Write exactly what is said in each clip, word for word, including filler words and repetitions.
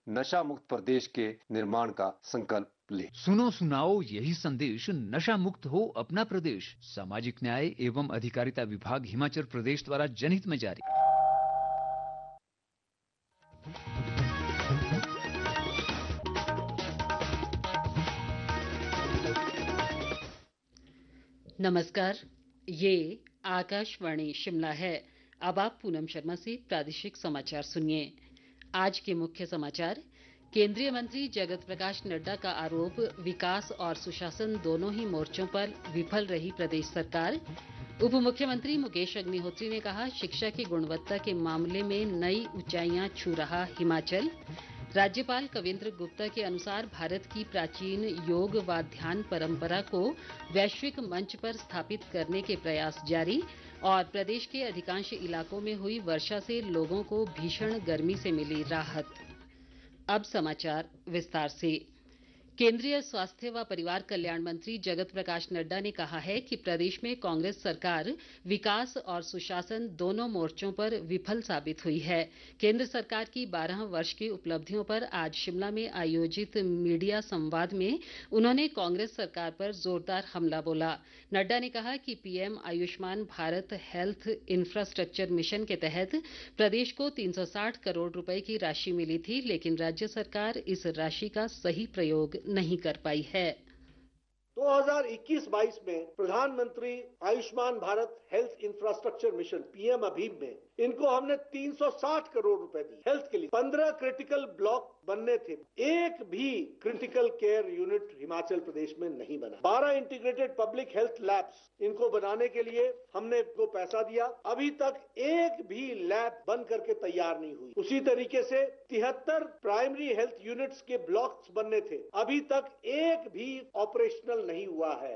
नशा मुक्त प्रदेश के निर्माण का संकल्प ले। सुनो सुनाओ यही संदेश, नशा मुक्त हो अपना प्रदेश। सामाजिक न्याय एवं अधिकारिता विभाग हिमाचल प्रदेश द्वारा जनहित में जारी। नमस्कार, ये आकाशवाणी शिमला है। अब आप पूनम शर्मा से प्रादेशिक समाचार सुनिए। आज के मुख्य समाचार। केंद्रीय मंत्री जगत प्रकाश नड्डा का आरोप, विकास और सुशासन दोनों ही मोर्चों पर विफल रही प्रदेश सरकार। उप मुख्यमंत्री मुकेश अग्निहोत्री ने कहा, शिक्षा की गुणवत्ता के मामले में नई ऊंचाइयां छू रहा हिमाचल। राज्यपाल कविंद्र गुप्ता के अनुसार भारत की प्राचीन योग व ध्यान परंपरा को वैश्विक मंच पर स्थापित करने के प्रयास जारी। और प्रदेश के अधिकांश इलाकों में हुई वर्षा से लोगों को भीषण गर्मी से मिली राहत। अब समाचार विस्तार से। केंद्रीय स्वास्थ्य व परिवार कल्याण मंत्री जगत प्रकाश नड्डा ने कहा है कि प्रदेश में कांग्रेस सरकार विकास और सुशासन दोनों मोर्चों पर विफल साबित हुई है। केंद्र सरकार की बारह वर्ष की उपलब्धियों पर आज शिमला में आयोजित मीडिया संवाद में उन्होंने कांग्रेस सरकार पर जोरदार हमला बोला। नड्डा ने कहा कि PM Ayushman Bharat health infrastructure mission के तहत प्रदेश को तीन सौ साठ करोड़ रुपए की राशि मिली थी, लेकिन राज्य सरकार इस राशि का सही प्रयोग नहीं कर पाई है। दो हज़ार इक्कीस बाईस में प्रधानमंत्री Ayushman Bharat health infrastructure mission PM अभीम में इनको हमने तीन सौ साठ करोड़ रुपए दी हेल्थ के लिए। पंद्रह क्रिटिकल ब्लॉक बनने थे, एक भी critical care unit Himachal Pradesh में नहीं बना। बारह इंटीग्रेटेड पब्लिक हेल्थ लैब्स इनको बनाने के लिए हमने इनको पैसा दिया, अभी तक एक भी लैब बन करके तैयार नहीं हुई। उसी तरीके से तिहत्तर प्राइमरी हेल्थ यूनिट्स के ब्लॉक्स बनने थे, अभी तक एक भी ऑपरेशनल नहीं हुआ है।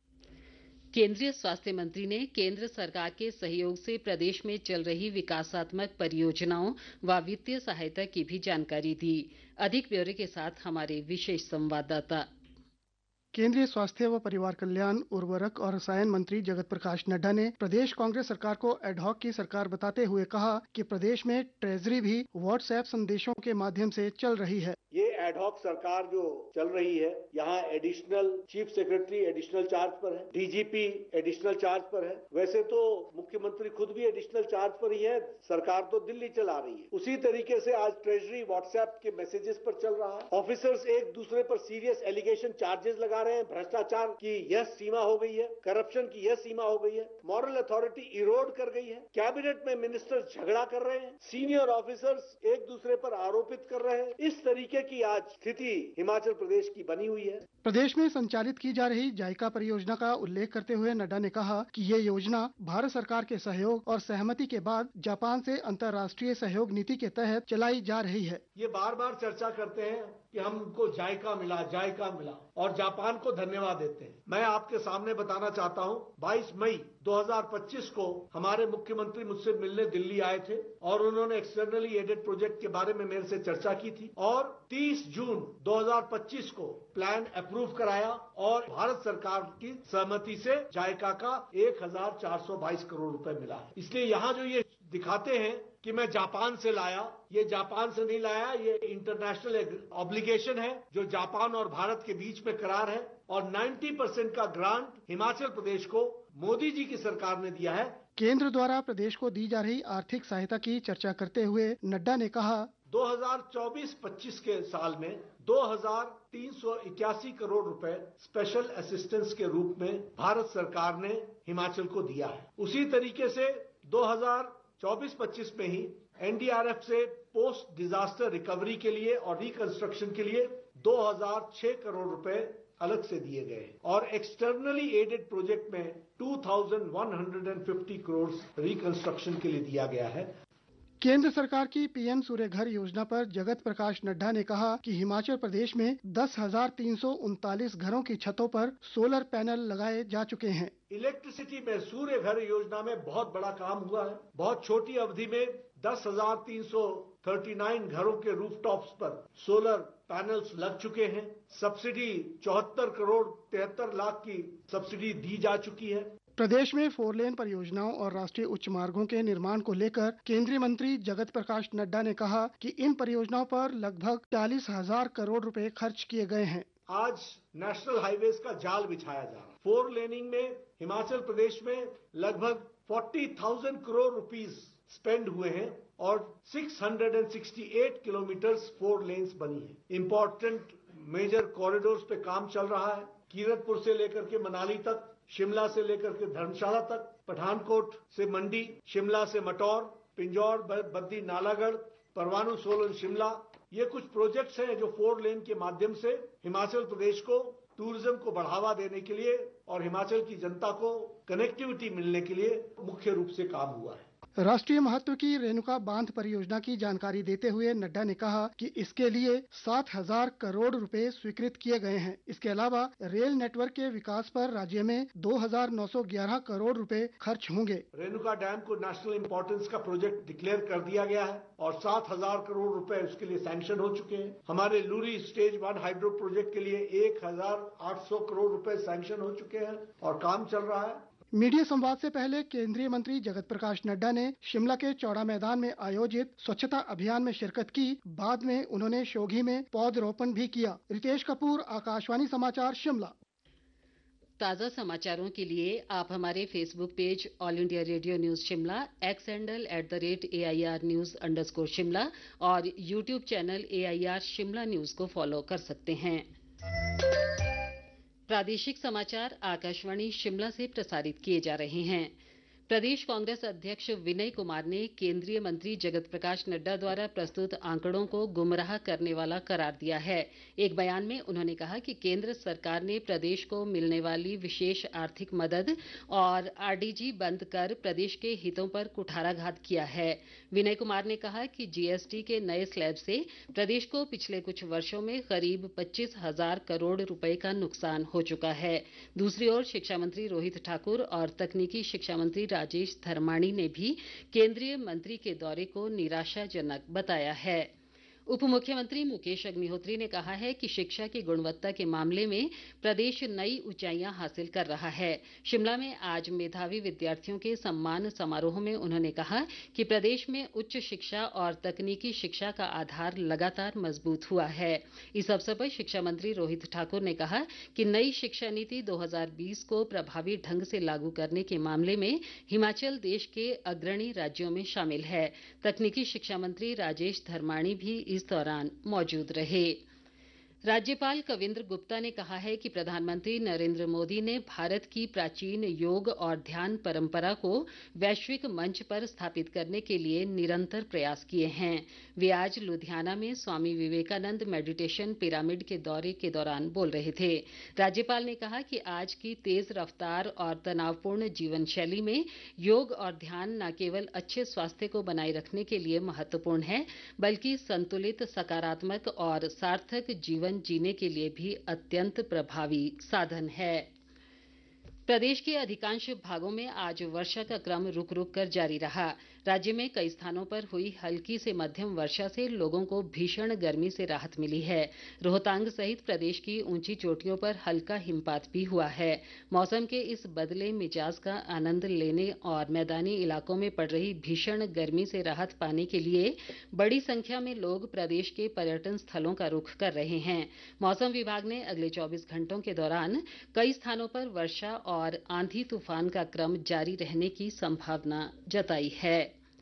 केंद्रीय स्वास्थ्य मंत्री ने केंद्र सरकार के सहयोग से प्रदेश में चल रही विकासात्मक परियोजनाओं व वित्तीय सहायता की भी जानकारी दी। अधिक ब्यौरे के साथ हमारे विशेष संवाददाता। केंद्रीय स्वास्थ्य व परिवार कल्याण, उर्वरक और रसायन मंत्री जगत प्रकाश नड्डा ने प्रदेश कांग्रेस सरकार को एडहॉक की सरकार बताते हुए कहा कि प्रदेश में ट्रेजरी भी व्हाट्सएप संदेशों के माध्यम से चल रही है। ये एडहॉक सरकार जो चल रही है, यहाँ additional chief secretary additional charge पर है, डीजीपी एडिशनल चार्ज पर है। वैसे तो मुख्यमंत्री खुद भी एडिशनल चार्ज पर ही है, सरकार तो दिल्ली चला रही है। उसी तरीके से आज ट्रेजरी व्हाट्सएप के मैसेजेस पर चल रहा है। ऑफिसर्स एक दूसरे पर सीरियस एलिगेशन चार्जेस लगा रहे हैं। भ्रष्टाचार की यह सीमा हो गई है, करप्शन की यह सीमा हो गई है, मॉरल अथॉरिटी इरोड कर गई है। कैबिनेट में मिनिस्टर झगड़ा कर रहे हैं, सीनियर ऑफिसर्स एक दूसरे पर आरोपित कर रहे हैं। इस तरीके की आज स्थिति हिमाचल प्रदेश की बनी हुई है। प्रदेश में संचालित की जा रही जायका परियोजना का उल्लेख करते हुए नड्डा ने कहा कि ये योजना भारत सरकार के सहयोग और सहमति के बाद जापान से अंतर्राष्ट्रीय सहयोग नीति के तहत चलाई जा रही है। ये बार बार चर्चा करते हैं कि हमको जायका मिला जायका मिला और जापान को धन्यवाद देते हैं। मैं आपके सामने बताना चाहता हूं, बाईस मई दो हज़ार पच्चीस को हमारे मुख्यमंत्री मुझसे मिलने दिल्ली आए थे और उन्होंने एक्सटर्नली एडेड प्रोजेक्ट के बारे में मेरे से चर्चा की थी और तीस जून दो हज़ार पच्चीस को प्लान अप्रूव कराया और भारत सरकार की सहमति से जायका का एक हज़ार चार सौ बाईस करोड़ रुपए मिला है। इसलिए यहाँ जो ये दिखाते हैं कि मैं जापान से लाया, ये जापान से नहीं लाया, ये इंटरनेशनल ऑब्लिगेशन है जो जापान और भारत के बीच में करार है और नब्बे परसेंट का ग्रांट हिमाचल प्रदेश को मोदी जी की सरकार ने दिया है। केंद्र द्वारा प्रदेश को दी जा रही आर्थिक सहायता की चर्चा करते हुए नड्डा ने कहा, दो हज़ार चौबीस पच्चीस के साल में दो हज़ार तीन सौ इक्यासी करोड़ रुपए स्पेशल असिस्टेंस के रूप में भारत सरकार ने हिमाचल को दिया है। उसी तरीके से दो हज़ार चौबीस पच्चीस में ही एनडीआरएफ से पोस्ट डिजास्टर रिकवरी के लिए और रिकंस्ट्रक्शन के लिए दो हज़ार छह करोड़ रुपए अलग से दिए गए और एक्सटर्नली एडेड प्रोजेक्ट में दो हज़ार एक सौ पचास करोड़ रिकंस्ट्रक्शन के लिए दिया गया है। केंद्र सरकार की पीएम सूर्य घर योजना पर जगत प्रकाश नड्डा ने कहा कि हिमाचल प्रदेश में दस हजार तीन सौ उनतालीस घरों की छतों पर सोलर पैनल लगाए जा चुके हैं। इलेक्ट्रिसिटी में सूर्य घर योजना में बहुत बड़ा काम हुआ है। बहुत छोटी अवधि में दस हजार तीन सौ उनतालीस घरों के रूफटॉप्स पर सोलर पैनल्स लग चुके हैं। सब्सिडी चौहत्तर करोड़ तिहत्तर लाख की सब्सिडी दी जा चुकी है। प्रदेश में फोर लेन परियोजनाओं और राष्ट्रीय उच्च मार्गों के निर्माण को लेकर केंद्रीय मंत्री जगत प्रकाश नड्डा ने कहा कि इन परियोजनाओं पर लगभग चालीस हजार करोड़ रुपए खर्च किए गए हैं। आज नेशनल हाईवेज का जाल बिछाया जा रहा है। फोर लेनिंग में हिमाचल प्रदेश में लगभग चालीस हज़ार करोड़ रुपीस स्पेंड हुए हैं और छह सौ अड़सठ किलोमीटर फोर लेन्स बनी है। इंपॉर्टेंट मेजर कॉरिडोर्स पे काम चल रहा है। कीरतपुर से लेकर के मनाली तक, शिमला से लेकर के धर्मशाला तक, पठानकोट से मंडी, शिमला से मटौर, पिंजौर, बद्दी, नालागढ़, परवाणु, सोलन, शिमला, ये कुछ प्रोजेक्ट्स हैं जो फोर लेन के माध्यम से हिमाचल प्रदेश को टूरिज्म को बढ़ावा देने के लिए और हिमाचल की जनता को कनेक्टिविटी मिलने के लिए मुख्य रूप से काम हुआ है। राष्ट्रीय महत्व की रेणुका बांध परियोजना की जानकारी देते हुए नड्डा ने कहा कि इसके लिए सात हजार करोड़ रुपए स्वीकृत किए गए हैं। इसके अलावा रेल नेटवर्क के विकास पर राज्य में दो हजार नौ सौ ग्यारह करोड़ रुपए खर्च होंगे। रेणुका डैम को नेशनल इंपॉर्टेंस का प्रोजेक्ट डिक्लेयर कर दिया गया है और सात हजार करोड़ रुपए उसके लिए सैंक्शन हो चुके हैं। हमारे Lurie stage one hydro project के लिए एक हजार आठ सौ करोड़ रुपए सैंक्शन हो चुके हैं और काम चल रहा है। मीडिया संवाद से पहले केंद्रीय मंत्री जगत प्रकाश नड्डा ने शिमला के चौड़ा मैदान में आयोजित स्वच्छता अभियान में शिरकत की। बाद में उन्होंने शोघी में पौधरोपण भी किया। रितेश कपूर, आकाशवाणी समाचार, शिमला। ताज़ा समाचारों के लिए आप हमारे Facebook page all India radio news Shimla, x handle at the rate A I R news underscore Shimla और YouTube channel A I R Shimla news को फॉलो कर सकते हैं। प्रादेशिक समाचार आकाशवाणी शिमला से प्रसारित किए जा रहे हैं। प्रदेश कांग्रेस अध्यक्ष विनय कुमार ने केंद्रीय मंत्री जगत प्रकाश नड्डा द्वारा प्रस्तुत आंकड़ों को गुमराह करने वाला करार दिया है। एक बयान में उन्होंने कहा कि केंद्र सरकार ने प्रदेश को मिलने वाली विशेष आर्थिक मदद और आर डी जी बंद कर प्रदेश के हितों पर कुठाराघात किया है। विनय कुमार ने कहा कि जी एस टी के नए स्लैब से प्रदेश को पिछले कुछ वर्षों में करीब पच्चीस हजार करोड़ रुपए का नुकसान हो चुका है। दूसरी ओर शिक्षा मंत्री रोहित ठाकुर और तकनीकी शिक्षा मंत्री राजेश धर्माणी ने भी केंद्रीय मंत्री के दौरे को निराशाजनक बताया है। उप मुख्यमंत्री मुकेश अग्निहोत्री ने कहा है कि शिक्षा की गुणवत्ता के मामले में प्रदेश नई ऊंचाइयां हासिल कर रहा है। शिमला में आज मेधावी विद्यार्थियों के सम्मान समारोह में उन्होंने कहा कि प्रदेश में उच्च शिक्षा और तकनीकी शिक्षा का आधार लगातार मजबूत हुआ है। इस अवसर पर शिक्षा मंत्री रोहित ठाकुर ने कहा कि नई शिक्षा नीति दो हजार बीस को प्रभावी ढंग से लागू करने के मामले में हिमाचल देश के अग्रणी राज्यों में शामिल है। तकनीकी शिक्षा मंत्री राजेश धर्माणी भी इस दौरान मौजूद रहे। राज्यपाल कविंद्र गुप्ता ने कहा है कि प्रधानमंत्री नरेंद्र मोदी ने भारत की प्राचीन योग और ध्यान परंपरा को वैश्विक मंच पर स्थापित करने के लिए निरंतर प्रयास किए हैं। वे आज लुधियाना में स्वामी विवेकानंद मेडिटेशन पिरामिड के दौरे के दौरान बोल रहे थे। राज्यपाल ने कहा कि आज की तेज रफ्तार और तनावपूर्ण जीवन शैली में योग और ध्यान न केवल अच्छे स्वास्थ्य को बनाए रखने के लिए महत्वपूर्ण है, बल्कि संतुलित, सकारात्मक और सार्थक जीवन जीने के लिए भी अत्यंत प्रभावी साधन है। प्रदेश के अधिकांश भागों में आज वर्षा का क्रम रुक रुक कर जारी रहा। राज्य में कई स्थानों पर हुई हल्की से मध्यम वर्षा से लोगों को भीषण गर्मी से राहत मिली है। रोहतांग सहित प्रदेश की ऊंची चोटियों पर हल्का हिमपात भी हुआ है। मौसम के इस बदले मिजाज का आनंद लेने और मैदानी इलाकों में पड़ रही भीषण गर्मी से राहत पाने के लिए बड़ी संख्या में लोग प्रदेश के पर्यटन स्थलों का रुख कर रहे हैं। मौसम विभाग ने अगले चौबीस घंटों के दौरान कई स्थानों पर वर्षा और आंधी तूफान का क्रम जारी रहने की संभावना जताई है।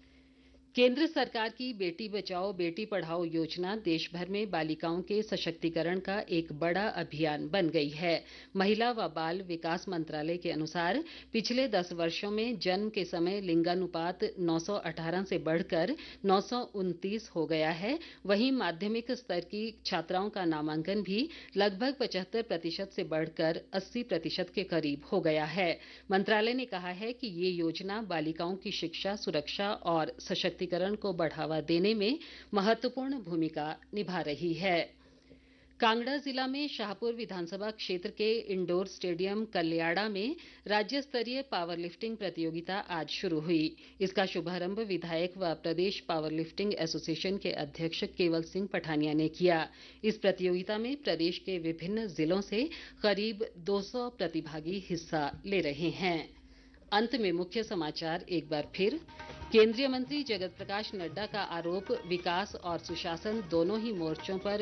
केंद्र सरकार की बेटी बचाओ बेटी पढ़ाओ योजना देश भर में बालिकाओं के सशक्तिकरण का एक बड़ा अभियान बन गई है। महिला व बाल विकास मंत्रालय के अनुसार पिछले दस वर्षों में जन्म के समय लिंगानुपात नौ सौ अठारह से बढ़कर नौ सौ उनतीस हो गया है। वहीं माध्यमिक स्तर की छात्राओं का नामांकन भी लगभग पचहत्तर प्रतिशत से बढ़कर अस्सी प्रतिशत के करीब हो गया है। मंत्रालय ने कहा है कि ये योजना बालिकाओं की शिक्षा, सुरक्षा और सशक्तिकरण को बढ़ावा देने में महत्वपूर्ण भूमिका निभा रही है। कांगड़ा जिला में शाहपुर विधानसभा क्षेत्र के इंडोर स्टेडियम कल्याड़ा में राज्य स्तरीय पावर लिफ्टिंग प्रतियोगिता आज शुरू हुई। इसका शुभारंभ विधायक व प्रदेश पावर लिफ्टिंग एसोसिएशन के अध्यक्ष केवल सिंह पठानिया ने किया। इस प्रतियोगिता में प्रदेश के विभिन्न जिलों से करीब दो सौ प्रतिभागी हिस्सा ले रहे हैं। अंत में मुख्य समाचार एक बार फिर। केंद्रीय मंत्री जगत प्रकाश नड्डा का आरोप, विकास और सुशासन दोनों ही मोर्चों पर